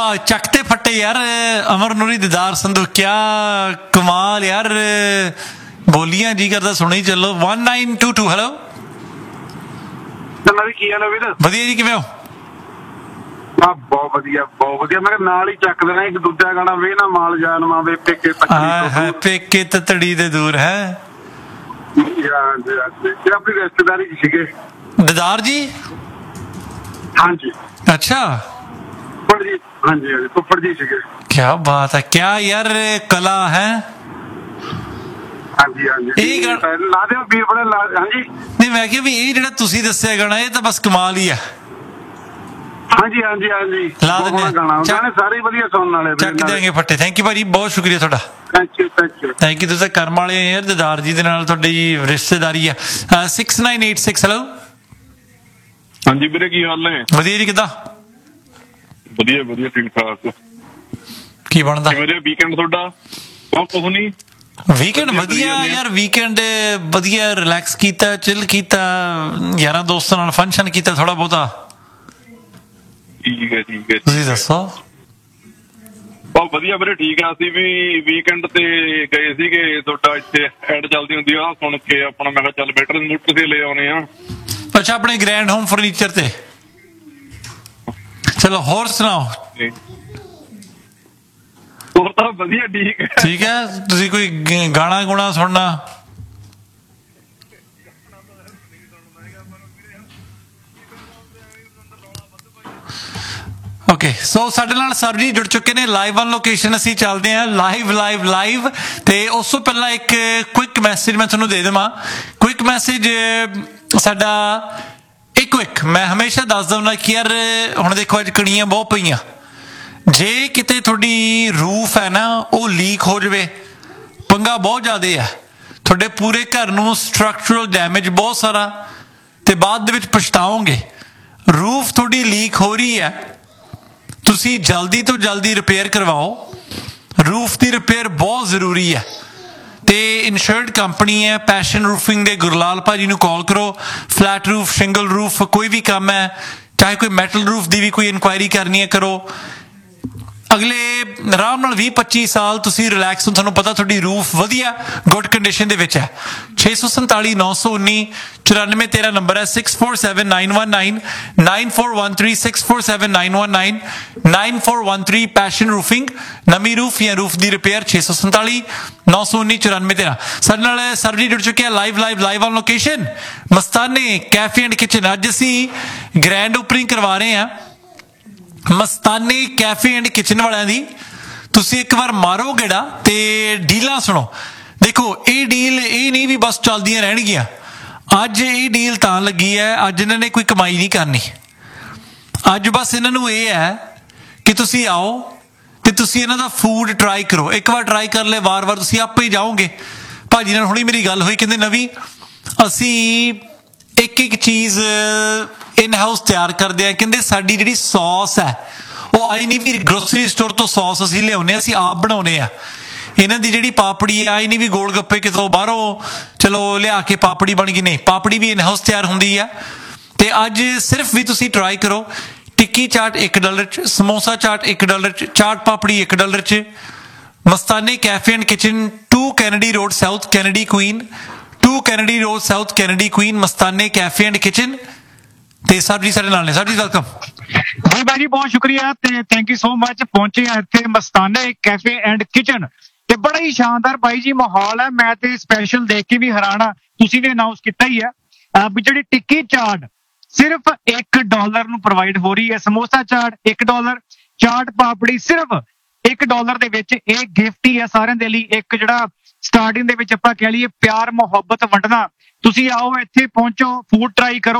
ਵਾਹ ਚੱਕਤੇ ਫੱਟੇ ਯਾਰ ਅਮਰ ਨੂਰੀ ਦੀਦਾਰ ਸੰਧੂ ਕਿਆ ਕਮਾਲ ਯਾਰ ਬੋਲੀਆਂ ਜੀ ਕਰਦਾ ਸੁਣੀ ਚੱਲੋ 1922 ਹੈਲੋ ਕੀ ਹਾਲ ਹੈ ਵੀਰ ਵਧੀਆ ਜੀ ਕਿਵੇਂ ਹੋ ਬਹੁਤ ਵਧੀਆ ਮੈਂ ਨਾਲ ਹੀ ਚੱਕ ਦੇਣਾ ਇੱਕ ਦੂਜਾ ਗਾਣਾ ਵੇ ਨਾ ਮਾਲ ਜਾਨ ਮਾਵੇ ਪੇਕੇ ਪੇਕੇ ਤਤੜੀ ਦੇ ਦੂਰ ਹੈ ਆਪਣੀ ਰਿਸ਼ਤੇਦਾਰੀ ਚ ਸੀਗੇ ਦੀਦਾਰ ਜੀ ਹਾਂਜੀ ਅੱਛਾ ਹਾਂਜੀ ਫੁੱਫੜ ਜੀ ਸੀਗੇ ਕਿਆ ਬਾਤ ਹੈ ਕਿਆ ਯਾਰ ਕਲਾ ਹੈ ਹਾਂਜੀ ਲਾ ਦਿਓ ਵੀਰ ਬੜੇ ਹਾਂਜੀ ਨਹੀਂ ਮੈਂ ਕਿਹਾ ਵੀ ਇਹ ਜਿਹੜਾ ਤੁਸੀਂ ਦੱਸਿਆ ਗਾਣਾ ਇਹ ਤਾਂ ਬਸ ਕਮਾਲ ਹੀ ਆ ਹਾਂਜੀ ਲਾ ਦਿੰਦੇ ਗਾਣਾ ਸਾਰੇ ਵਧੀਆ ਸੁਣਨ ਵਾਲੇ ਚੱਕ ਦਿਆਂਗੇ ਫੱਟੇ ਥੈਂਕ ਯੂ ਭਾਜੀ ਬਹੁਤ ਸ਼ੁਕਰੀਆ ਤੁਹਾਡਾ ਥੈਂਕ ਯੂ ਤੁਸੀਂ ਕਰਮ ਵਾਲੇ ਯਾਰ ਦੀਦਾਰ ਜੀ ਦੇ ਨਾਲ ਤੁਹਾਡੀ ਰਿਸ਼ਤੇਦਾਰੀ ਆ 6986 ਹੈਲੋ ਹਾਂਜੀ ਵੀਰੇ ਕੀ ਹਾਲ ਨੇ ਵਧੀਆ ਜੀ ਕਿੱਦਾਂ ਵਧੀਆ ਠੀਕ ਠਾਕ ਕੀ ਬਣਦਾ ਮੇਰੇ ਵੀਕਐਂਡ ਤੁਹਾਡਾ ਬਹੁਤ ਕੁਝ ਨਹੀਂ ਵੀਕਐਂਡ ਵਧੀਆ ਯਾਰ ਵੀਕਐਂਡ ਵਧੀਆ ਰਿਲੈਕਸ ਕੀਤਾ ਚਿਲ ਕੀਤਾ ਯਾਰਾਂ ਦੋਸਤਾਂ ਨਾਲ ਫੰਕਸ਼ਨ ਕੀਤਾ ਥੋੜਾ ਬਹੁਤਾ ਠੀਕ ਹੈ ਤੁਸੀਂ ਦੱਸੋ ਬਹੁਤ ਵਧੀਆ ਵੀਰੇ ਠੀਕ ਆ ਅਸੀਂ ਵੀ ਵੀਕਐਂਡ ਤੇ ਗਏ ਸੀਗੇ ਤੁਹਾਡਾ ਇੱਥੇ ਐਡ ਚੱਲਦੀ ਹੁੰਦੀ ਆ ਸੁਣ ਕੇ ਆਪਣਾ ਮੈਂ ਕਿਹਾ ਚੱਲ ਬੈਟਰ ਮੋਟਰ ਤੇ ਲੈ ਆਉਣੇ ਆ ਅੱਛਾ ਆਪਣੇ ਗ੍ਰੈਂਡ ਹੋਮ ਫਰਨੀਚਰ ਤੇ ਚਲੋ ਹੋਰ ਸੁਣਾਓ ਹੋਰ ਤਾਂ ਵਧੀਆ ਠੀਕ ਹੈ ਤੁਸੀਂ ਕੋਈ ਗਾਣਾ ਗੁਣਾ ਸੁਣਨਾ ਓਕੇ ਸੋ ਸਾਡੇ ਨਾਲ ਸਰ ਜੀ ਜੁੜ ਚੁੱਕੇ ਨੇ ਲਾਈਵ ਔਨ ਲੋਕੇਸ਼ਨ ਅਸੀਂ ਚੱਲਦੇ ਹਾਂ ਲਾਈਵ ਤੇ ਉਸ ਤੋਂ ਪਹਿਲਾਂ ਇੱਕ ਕੁਇਕ ਮੈਸੇਜ ਮੈਂ ਤੁਹਾਨੂੰ ਦੇ ਦੇਵਾਂ ਕੁਇਕ ਮੈਸੇਜ ਸਾਡਾ ਇੱਕ ਮੈਂ ਹਮੇਸ਼ਾ ਦੱਸਦਾ ਹੁੰਦਾ ਕਿ ਯਾਰ ਹੁਣ ਦੇਖੋ ਅੱਜ ਕਣੀਆਂ ਬਹੁਤ ਪਈਆਂ ਜੇ ਕਿਤੇ ਤੁਹਾਡੀ ਰੂਫ ਹੈ ਨਾ ਉਹ ਲੀਕ ਹੋ ਜਾਵੇ ਪੰਗਾ ਬਹੁਤ ਜ਼ਿਆਦਾ ਹੈ ਤੁਹਾਡੇ ਪੂਰੇ ਘਰ ਨੂੰ ਸਟਰਕਚਰਲ ਡੈਮੇਜ ਬਹੁਤ ਸਾਰਾ ਤੇ ਬਾਅਦ ਦੇ ਵਿੱਚ ਪਛਤਾਓਗੇ ਰੂਫ ਤੁਹਾਡੀ ਲੀਕ ਹੋ ਰਹੀ ਹੈ ਤੁਸੀਂ ਜਲਦੀ ਤੋਂ ਜਲਦੀ ਰਿਪੇਅਰ ਕਰਵਾਓ ਰੂਫ ਦੀ ਰਿਪੇਅਰ ਬਹੁਤ ਜ਼ਰੂਰੀ ਹੈ ਤੇ ਇੰਸ਼ੋਰਡ ਕੰਪਨੀ ਹੈ ਪੈਸ਼ਨ ਰੂਫਿੰਗ ਦੇ ਗੁਰਲਾਲ ਭਾਜੀ ਨੂੰ ਕਾਲ ਕਰੋ ਫਲੈਟ ਰੂਫ ਸਿੰਗਲ ਰੂਫ ਕੋਈ ਵੀ ਕੰਮ ਹੈ ਚਾਹੇ ਕੋਈ ਮੈਟਲ ਰੂਫ ਦੀ ਵੀ ਕੋਈ ਇਨਕੁਆਇਰੀ ਕਰਨੀ ਹੈ ਕਰੋ ਅਗਲੇ ਆਰਾਮ ਨਾਲ 20-25 ਸਾਲ ਤੁਸੀਂ ਰਿਲੈਕਸ ਤੁਹਾਨੂੰ ਪਤਾ ਤੁਹਾਡੀ ਰੂਫ ਵਧੀਆ ਗੁੱਡ ਕੰਡੀਸ਼ਨ ਦੇ ਵਿੱਚ ਹੈ 647 919 94 13 ਨੰਬਰ ਹੈ 647 919 9413 647 919 9413 ਪੈਸ਼ਨ ਰੂਫਿੰਗ ਨਵੀਂ ਰੂਫ ਜਾਂ ਰੂਫ ਦੀ ਰਿਪੇਅਰ 647 919 94 13 ਸਾਡੇ ਨਾਲ ਸਰ ਜੀ ਜੁੜ ਚੁੱਕੇ ਆ live on location Mastaney cafe and kitchen ਅੱਜ ਅਸੀਂ ਗ੍ਰੈਂਡ ਓਪਨਿੰਗ ਕਰਵਾ ਰਹੇ ਹਾਂ ਮਸਤਾਨੇ ਕੈਫੇ ਐਂਡ ਕਿਚਨ ਵਾਲਿਆਂ ਦੀ ਤੁਸੀਂ ਇੱਕ ਵਾਰ ਮਾਰੋ ਗੇੜਾ ਤੇ ਡੀਲਾਂ ਸੁਣੋ ਦੇਖੋ ਇਹ ਡੀਲ ਇਹ ਨਹੀਂ ਵੀ ਬਸ ਚੱਲਦੀਆਂ ਰਹਿਣਗੀਆਂ ਅੱਜ ਇਹ ਡੀਲ ਤਾਂ ਲੱਗੀ ਹੈ ਅੱਜ ਇਹਨਾਂ ਨੇ ਕੋਈ ਕਮਾਈ ਨਹੀਂ ਕਰਨੀ ਅੱਜ ਬਸ ਇਹਨਾਂ ਨੂੰ ਇਹ ਹੈ ਕਿ ਤੁਸੀਂ ਆਓ ਤੇ ਤੁਸੀਂ ਇਹਨਾਂ ਦਾ ਫੂਡ ਟਰਾਈ ਕਰੋ ਇੱਕ ਵਾਰ ਟਰਾਈ ਕਰ ਲੈ ਵਾਰ-ਵਾਰ ਤੁਸੀਂ ਆਪੇ ਹੀ ਜਾਓਗੇ ਭਾਜੀ ਨਾਲ ਹੁਣੀ ਮੇਰੀ ਗੱਲ ਹੋਈ ਕਹਿੰਦੇ ਨਵੀਂ ਅਸੀਂ ਇੱਕ ਚੀਜ਼ ਇਨ ਹਾਊਸ ਤਿਆਰ ਕਰਦੇ ਆ ਕਹਿੰਦੇ ਸਾਡੀ ਜਿਹੜੀ ਸੌਸ ਹੈ ਉਹ ਆਈ ਨਹੀਂ ਵੀ ਗਰੋਸਰੀ ਸਟੋਰ ਤੋਂ ਸੌਸ ਅਸੀਂ ਲਿਆਉਂਦੇ ਅਸੀਂ ਆਪ ਬਣਾਉਂਦੇ ਆ ਇਹਨਾਂ ਦੀ ਜਿਹੜੀ ਪਾਪੜੀ ਆਈ ਨਹੀਂ ਵੀ ਗੋਲ ਗੱਪੇ ਕਿਤੋਂ ਬਾਹਰੋਂ ਚਲੋ ਲਿਆ ਕੇ ਪਾਪੜੀ ਬਣ ਗਈ ਨਹੀਂ ਪਾਪੜੀ ਵੀ ਇਨ ਹਾਊਸ ਤਿਆਰ ਹੁੰਦੀ ਆ ਤੇ ਅੱਜ ਸਿਰਫ ਵੀ ਤੁਸੀਂ ਟਰਾਈ ਕਰੋ ਟਿੱਕੀ ਚਾਟ $1 ਚ ਸਮੋਸਾ ਚਾਟ $1 ਚ ਚਾਟ ਪਾਪੜੀ $1 ਚ ਮਸਤਾਨੇ cafe and kitchen 2 Kennedy road south Kennedy Queen 2 Kennedy road south Kennedy Queen Mastaney cafe and kitchen ਤੇ ਸਰ ਜੀ ਸਾਡੇ ਨਾਲ ਨੇ ਸਰ ਜੀ ਵੈਲਕਮ ਜੀ ਭਾਈ ਜੀ ਬਹੁਤ ਸ਼ੁਕਰੀਆ ਤੇ ਥੈਂਕ ਯੂ ਸੋ ਮਚ ਪਹੁੰਚੇ ਆ ਇੱਥੇ ਮਸਤਾਨੇ ਕੈਫੇ ਐਂਡ ਕਿਚਨ ਤੇ ਬੜਾ ਹੀ ਸ਼ਾਨਦਾਰ ਭਾਈ ਜੀ ਮਾਹੌਲ ਹੈ ਮੈਂ ਤੇ ਸਪੈਸ਼ਲ ਦੇਖ ਕੇ ਵੀ ਹੈਰਾਨ ਆ ਤੁਸੀਂ ਵੀ ਅਨਾਉਂਸ ਕੀਤਾ ਹੀ ਹੈ ਵੀ ਜਿਹੜੀ ਟਿੱਕੀ ਚਾਟ ਸਿਰਫ $1 ਨੂੰ ਪ੍ਰੋਵਾਈਡ ਹੋ ਰਹੀ ਹੈ ਸਮੋਸਾ ਚਾਟ $1 ਚਾਟ ਪਾਪੜੀ ਸਿਰਫ $1 ਦੇ ਵਿੱਚ ਇਹ ਗਿਫਟ ਹੀ ਹੈ ਸਾਰਿਆਂ ਦੇ ਲਈ ਇੱਕ ਜਿਹੜਾ ਸਟਾਰਟਿੰਗ ਦੇ ਵਿੱਚ ਆਪਾਂ ਕਹਿ ਲਈਏ ਪਿਆਰ ਮੁਹੱਬਤ ਵੰਡਣਾ ਤੁਸੀਂ ਆਓ ਇੱਥੇ ਪਹੁੰਚੋ ਫੂਡ ਟਰਾਈ ਕਰੋ